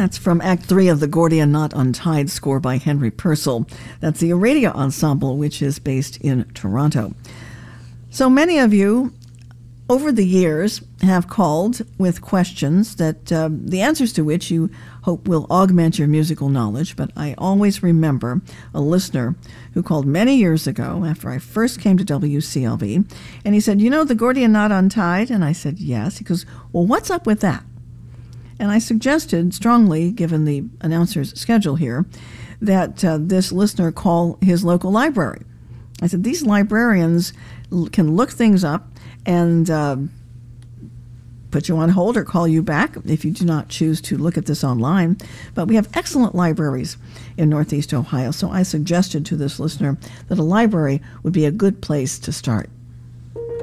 That's from Act 3 of the Gordian Knot Untied score by Henry Purcell. That's the Aradia Ensemble, which is based in Toronto. So many of you over the years have called with questions that the answers to which you hope will augment your musical knowledge. But I always remember a listener who called many years ago after I first came to WCLV, and he said, "You know the Gordian Knot Untied?" And I said, "Yes." He goes, "Well, what's up with that?" And I suggested strongly, given the announcer's schedule here, that this listener call his local library. I said, these librarians can look things up and put you on hold or call you back if you do not choose to look at this online. But we have excellent libraries in Northeast Ohio, so I suggested to this listener that a library would be a good place to start.